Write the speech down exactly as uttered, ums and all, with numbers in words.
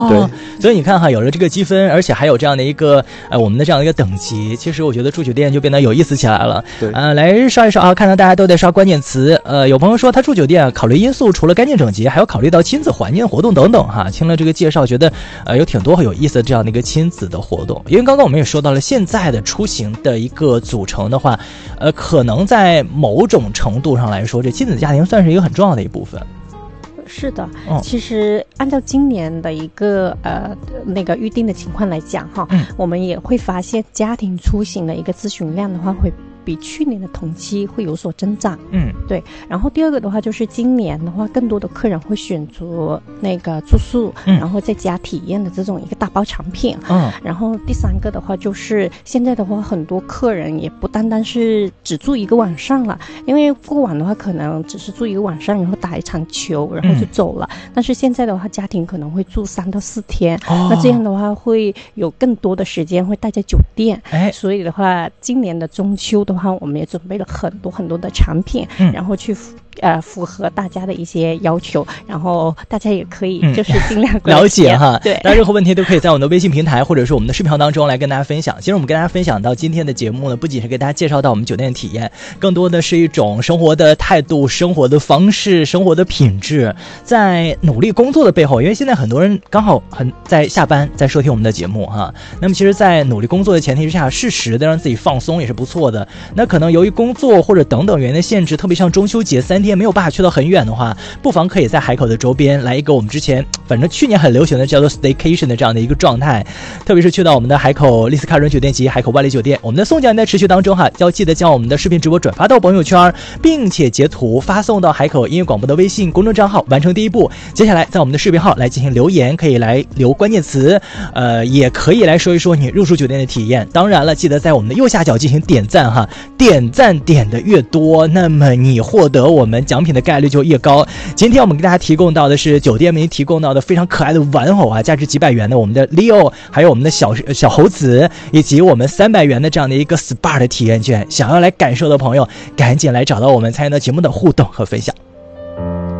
对、 哦，所以你看哈，有了这个积分，而且还有这样的一个呃我们的这样的一个等级，其实我觉得住酒店就变得有意思起来了。 对， 呃，来刷一刷啊，看到大家都在刷关键词。呃，有朋友说他住酒店考虑因素除了干净整洁，还要考虑到亲子环境活动等等哈。听了这个介绍，觉得呃有挺多很有意思的这样的一个亲子的活动。因为刚刚我们也说到了，现在的出行的一个组成的话，呃，可能在某种程度上来说，这亲子家庭算是一个很重要的一部分。 是的、 哦、 其实按照今年的一个呃那个预定的情况来讲哈、嗯，我们也会发现家庭出行的一个咨询量的话会比去年的同期会有所增长。 嗯， 对。然后第二个的话就是今年的话，更多的客人会选择那个住宿、嗯、然后在家体验的这种一个大包产品。 嗯， 然后第三个的话就是现在的话，很多客人也不单单是只住一个晚上了，因为过往的话可能只是住一个晚上，然后打一场球，然后就走了。嗯、但是现在的话，家庭可能会住三到四天、哦，那这样的话会有更多的时间会待在酒店。 哎， 所以的话，今年的中秋的话，我们也准备了很多很多的产品，嗯、然后去呃符合大家的一些要求，然后大家也可以就是尽量了解哈。 对， 大家任何问题都可以在我们的微信平台或者是我们的视频号当中来跟大家分享。其实我们跟大家分享到今天的节目呢，不仅是给大家介绍到我们酒店的体验，更多的是一种生活的态度、生活的方式、生活的品质。在努力工作的背后，因为现在很多人刚好很在下班在收听我们的节目哈，那么其实在努力工作的前提之下，适时的让自己放松也是不错的。那可能由于工作或者等等原因的限制，特别像中秋节三天没有办法去到很远的话，不妨可以在海口的周边来一个我们之前反正去年很流行的叫做 staycation 的这样的一个状态，特别是去到我们的海口丽思卡伦酒店及海口万里酒店。我们的送奖在持续当中哈，要记得将我们的视频直播转发到朋友圈，并且截图发送到海口音乐广播的微信公众账号，完成第一步。接下来在我们的视频号来进行留言，可以来留关键词，呃，也可以来说一说你入住酒店的体验。当然了，记得在我们的右下角进行点赞哈，点赞点的越多，那么你获得我们奖品的概率就越高。今天我们给大家提供到的是酒店们提供到的非常可爱的玩偶啊，价值几百元的我们的 Leo， 还有我们的小小猴子，以及我们三百元的这样的一个 S P A 的体验券。想要来感受的朋友，赶紧来找到我们参与到节目的互动和分享。